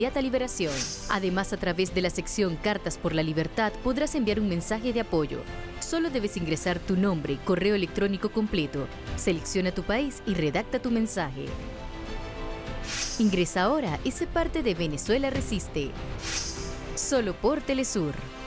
inmediata liberación. Además, a través de la sección Cartas por la Libertad podrás enviar un mensaje de apoyo. Solo debes ingresar tu nombre, correo electrónico completo, selecciona tu país y redacta tu mensaje. Ingresa ahora y sé parte de Venezuela Resiste. Solo por Telesur.